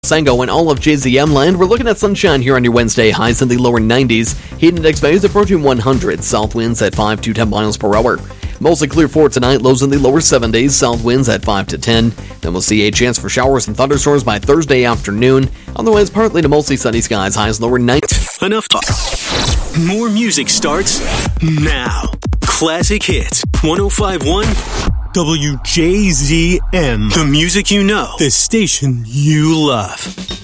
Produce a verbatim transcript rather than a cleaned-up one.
Sango and all of J Z M land. We're looking at sunshine here on your Wednesday. Highs in the lower nineties. Heat index values approaching one hundred. South winds at five to ten miles per hour. Mostly clear for tonight. Lows in the lower seventies. South winds at five to ten. Then we'll see a chance for showers and thunderstorms by Thursday afternoon. Otherwise, partly to mostly sunny skies. Highs lower nineties. Enough talk. More music starts now. Classic Hits one oh five point one W J Z M. The music you know. The station you love.